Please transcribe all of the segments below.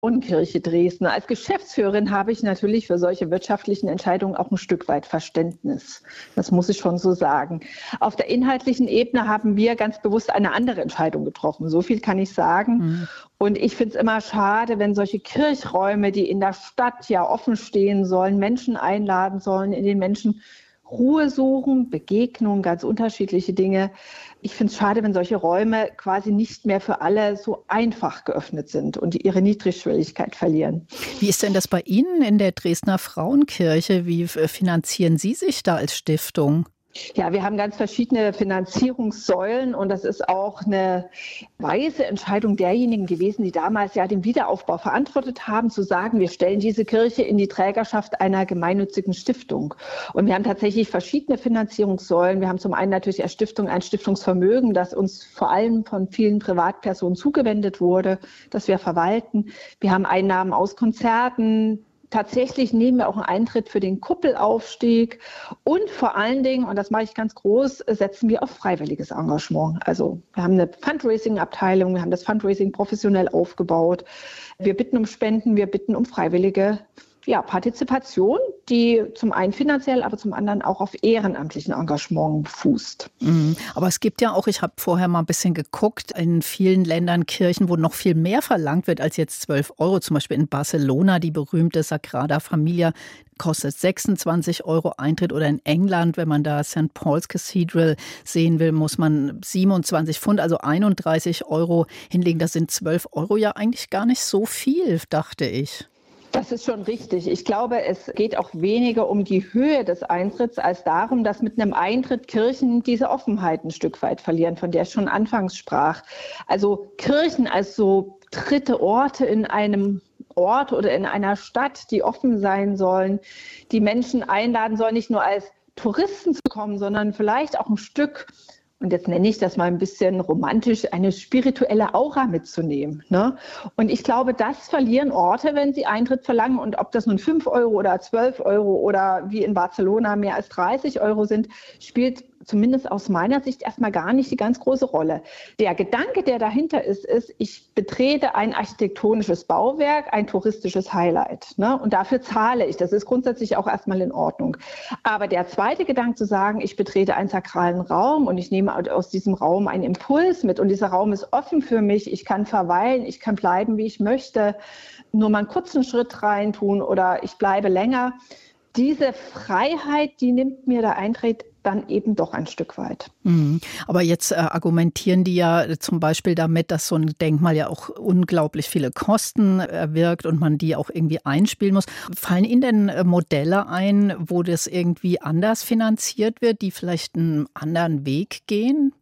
Frauenkirche Dresden. Als Geschäftsführerin habe ich natürlich für solche wirtschaftlichen Entscheidungen auch ein Stück weit Verständnis. Das muss ich schon so sagen. Auf der inhaltlichen Ebene haben wir ganz bewusst eine andere Entscheidung getroffen. So viel kann ich sagen. Und ich finde es immer schade, wenn solche Kirchräume, die in der Stadt ja offen stehen sollen, Menschen einladen sollen, in den Menschen Ruhe suchen, Begegnungen, ganz unterschiedliche Dinge. Ich finde es schade, wenn solche Räume quasi nicht mehr für alle so einfach geöffnet sind und ihre Niedrigschwelligkeit verlieren. Wie ist denn das bei Ihnen in der Dresdner Frauenkirche? Wie finanzieren Sie sich da als Stiftung? Ja, wir haben ganz verschiedene Finanzierungssäulen und das ist auch eine weise Entscheidung derjenigen gewesen, die damals ja den Wiederaufbau verantwortet haben, zu sagen, wir stellen diese Kirche in die Trägerschaft einer gemeinnützigen Stiftung. Und wir haben tatsächlich verschiedene Finanzierungssäulen. Wir haben zum einen natürlich als Stiftung ein Stiftungsvermögen, das uns vor allem von vielen Privatpersonen zugewendet wurde, das wir verwalten. Wir haben Einnahmen aus Konzerten. Tatsächlich nehmen wir auch einen Eintritt für den Kuppelaufstieg und vor allen Dingen, und das mache ich ganz groß, setzen wir auf freiwilliges Engagement. Also wir haben eine Fundraising-Abteilung, wir haben das Fundraising professionell aufgebaut. Wir bitten um Spenden, wir bitten um freiwillige Partizipation, die zum einen finanziell, aber zum anderen auch auf ehrenamtlichen Engagement fußt. Aber es gibt ja auch, ich habe vorher mal ein bisschen geguckt, in vielen Ländern Kirchen, wo noch viel mehr verlangt wird als jetzt 12 Euro. Zum Beispiel in Barcelona, die berühmte Sagrada Familia, kostet 26 Euro Eintritt. Oder in England, wenn man da St. Paul's Cathedral sehen will, muss man 27 Pfund, also 31 Euro hinlegen. Das sind 12 Euro ja eigentlich gar nicht so viel, dachte ich. Das ist schon richtig. Ich glaube, es geht auch weniger um die Höhe des Eintritts als darum, dass mit einem Eintritt Kirchen diese Offenheit ein Stück weit verlieren, von der ich schon anfangs sprach. Also Kirchen als so dritte Orte in einem Ort oder in einer Stadt, die offen sein sollen, die Menschen einladen sollen, nicht nur als Touristen zu kommen, sondern vielleicht auch ein Stück, und jetzt nenne ich das mal ein bisschen romantisch, eine spirituelle Aura mitzunehmen. Ne? Und ich glaube, das verlieren Orte, wenn sie Eintritt verlangen. Und ob das nun 5 Euro oder 12 Euro oder wie in Barcelona mehr als 30 Euro sind, spielt zumindest aus meiner Sicht erstmal gar nicht die ganz große Rolle. Der Gedanke, der dahinter ist, ich betrete ein architektonisches Bauwerk, ein touristisches Highlight. Ne? Und dafür zahle ich. Das ist grundsätzlich auch erstmal in Ordnung. Aber der zweite Gedanke zu sagen, ich betrete einen sakralen Raum und ich nehme aus diesem Raum einen Impuls mit und dieser Raum ist offen für mich, ich kann verweilen, ich kann bleiben, wie ich möchte, nur mal einen kurzen Schritt rein tun oder ich bleibe länger. Diese Freiheit, die nimmt mir der Eintritt dann eben doch ein Stück weit. Aber jetzt argumentieren die ja zum Beispiel damit, dass so ein Denkmal ja auch unglaublich viele Kosten erwirkt und man die auch irgendwie einspielen muss. Fallen Ihnen denn Modelle ein, wo das irgendwie anders finanziert wird, die vielleicht einen anderen Weg gehen?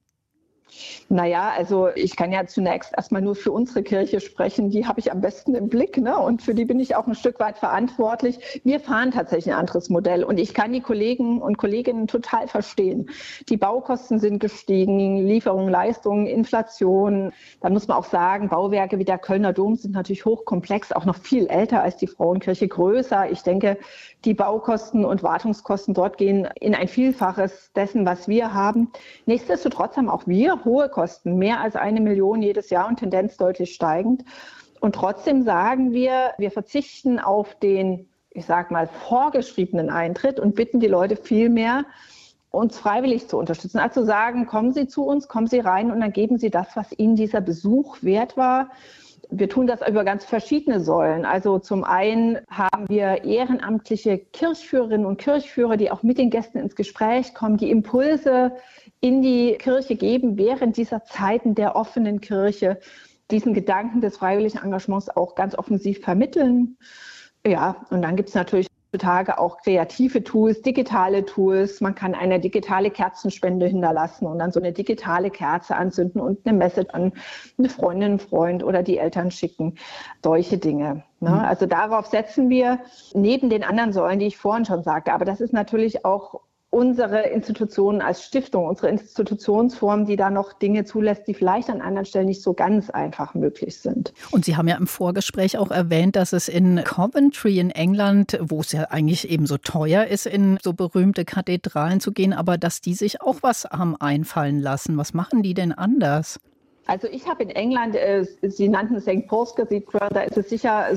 Naja, also ich kann ja zunächst erstmal nur für unsere Kirche sprechen. Die habe ich am besten im Blick, ne? Und für die bin ich auch ein Stück weit verantwortlich. Wir fahren tatsächlich ein anderes Modell und ich kann die Kollegen und Kolleginnen total verstehen. Die Baukosten sind gestiegen, Lieferungen, Leistungen, Inflation. Dann muss man auch sagen, Bauwerke wie der Kölner Dom sind natürlich hochkomplex, auch noch viel älter als die Frauenkirche, größer. Ich denke, die Baukosten und Wartungskosten dort gehen in ein Vielfaches dessen, was wir haben. Nichtsdestotrotz haben auch wir hohe Kosten, mehr als 1 Million jedes Jahr und Tendenz deutlich steigend. Und trotzdem sagen wir verzichten auf den, ich sag mal, vorgeschriebenen Eintritt und bitten die Leute vielmehr, uns freiwillig zu unterstützen. Also sagen, kommen Sie zu uns, kommen Sie rein und dann geben Sie das, was Ihnen dieser Besuch wert war. Wir tun das über ganz verschiedene Säulen. Also zum einen haben wir ehrenamtliche Kirchführerinnen und Kirchführer, die auch mit den Gästen ins Gespräch kommen, die Impulse in die Kirche geben, während dieser Zeiten der offenen Kirche diesen Gedanken des freiwilligen Engagements auch ganz offensiv vermitteln. Ja, und dann gibt es natürlich heutzutage auch kreative Tools, digitale Tools. Man kann eine digitale Kerzenspende hinterlassen und dann so eine digitale Kerze anzünden und eine Message an eine Freundin, einen Freund oder die Eltern schicken. Solche Dinge. Ne? Also darauf setzen wir neben den anderen Säulen, die ich vorhin schon sagte. Aber das ist natürlich auch unsere Institutionen als Stiftung, unsere Institutionsform, die da noch Dinge zulässt, die vielleicht an anderen Stellen nicht so ganz einfach möglich sind. Und Sie haben ja im Vorgespräch auch erwähnt, dass es in Coventry in England, wo es ja eigentlich eben so teuer ist, in so berühmte Kathedralen zu gehen, aber dass die sich auch was haben einfallen lassen. Was machen die denn anders? Also ich habe in England, Sie nannten St. Paul's Cathedral, da ist es sicher